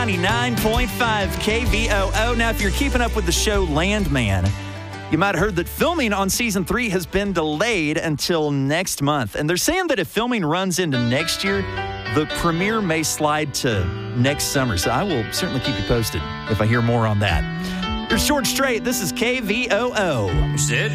99.5 KVOO. Now, if you're keeping up with the show Landman, you might have heard that filming on Season 3 has been delayed until next month. And they're saying that if filming runs into next year, the premiere may slide to next summer. So I will certainly keep you posted if I hear more on that. Here's George Strait. This is KVOO. You said